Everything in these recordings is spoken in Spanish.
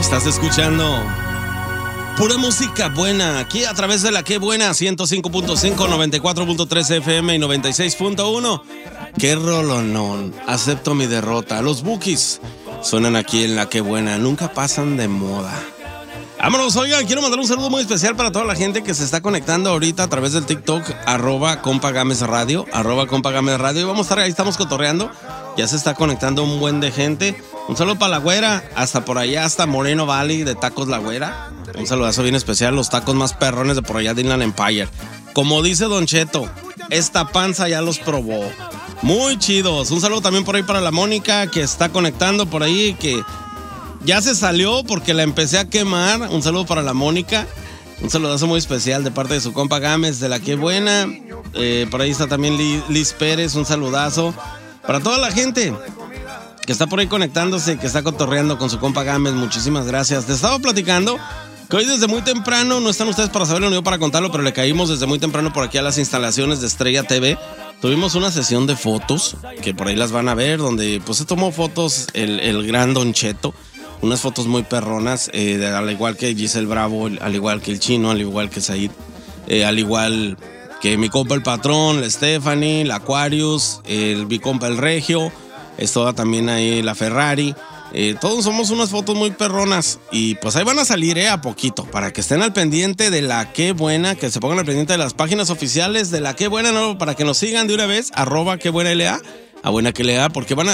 Estás escuchando pura música buena, aquí a través de la Que Buena, 105.5, 94.3 FM y 96.1. Qué rolonón, acepto mi derrota. Los Bukis suenan aquí en la Que Buena, nunca pasan de moda. Vámonos, oigan, quiero mandar un saludo muy especial para toda la gente que se está conectando ahorita a través del TikTok, @CompaGamesRadio, @CompaGamesRadio. Y vamos a estar ahí, estamos cotorreando. Ya se está conectando un buen de gente. Un saludo para La Güera, hasta por allá, hasta Moreno Valley de Tacos La Güera. Un saludazo bien especial, los tacos más perrones de por allá de Inland Empire. Como dice Don Cheto, esta panza ya los probó. Muy chidos. Un saludo también por ahí para la Mónica, que está conectando por ahí, que ya se salió porque la empecé a quemar. Un saludo para la Mónica. Un saludazo muy especial de parte de su compa Gámez de la Que Buena. Por ahí está también Liz Pérez. Un saludazo para toda la gente que está por ahí conectándose, que está cotorreando con su compa Gámez. Muchísimas gracias. Te estaba platicando que hoy desde muy temprano, no están ustedes para saberlo ni yo para contarlo, pero le caímos desde muy temprano por aquí a las instalaciones de Estrella TV. Tuvimos una sesión de fotos, que por ahí las van a ver, donde pues se tomó fotos el gran Don Cheto. Unas fotos muy perronas, al igual que Giselle Bravo, al igual que el Chino, al igual que Said, al igual que mi compa el Patrón, la Stephanie, la Aquarius, mi compa el Regio, esto también ahí la Ferrari. Todos somos unas fotos muy perronas y pues ahí van a salir a poquito, para que estén al pendiente de la Que Buena, que se pongan al pendiente de las páginas oficiales de la Que Buena, ¿no? Para que nos sigan de una vez, @QueBuenaLA, a buena que lea, porque van a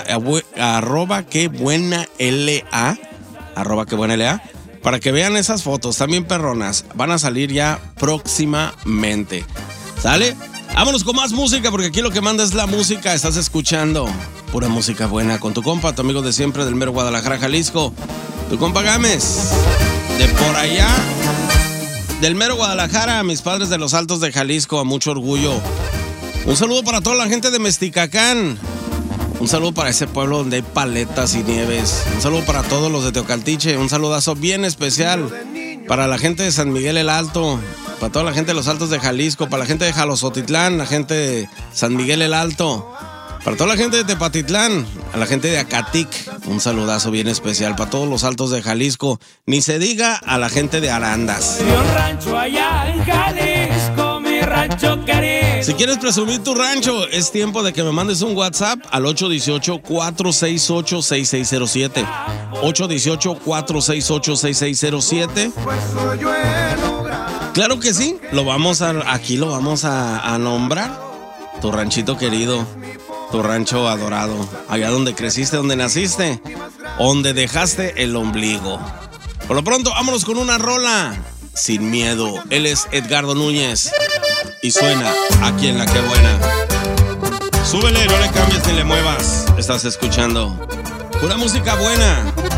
@QueBuenaLA, @QueBuenaLA, para que vean esas fotos también perronas. Van a salir ya próximamente. ¿Sale? Vámonos con más música, porque aquí lo que manda es la música. Estás escuchando pura música buena con tu compa, tu amigo de siempre del mero Guadalajara, Jalisco, tu compa Gámez. De por allá, del mero Guadalajara, a mis padres de los Altos de Jalisco, a mucho orgullo. Un saludo para toda la gente de Mesticacán. Un saludo para ese pueblo donde hay paletas y nieves. Un saludo para todos los de Teocaltiche. Un saludazo bien especial para la gente de San Miguel el Alto, para toda la gente de los Altos de Jalisco, para la gente de Jalosotitlán, la gente de San Miguel el Alto, para toda la gente de Tepatitlán, a la gente de Acatic. Un saludazo bien especial para todos los Altos de Jalisco. Ni se diga a la gente de Arandas. Un rancho allá en Jalisco, mi rancho querido. Si quieres presumir tu rancho, es tiempo de que me mandes un WhatsApp al 818-468-6607. 818-468-6607. Claro que sí, aquí lo vamos a nombrar. Tu ranchito querido, tu rancho adorado, allá donde creciste, donde naciste, donde dejaste el ombligo. Por lo pronto, vámonos con una rola. Sin miedo, él es Edgardo Núñez y suena aquí en la Que Buena. Súbele, no le cambies ni le muevas. Estás escuchando pura música buena.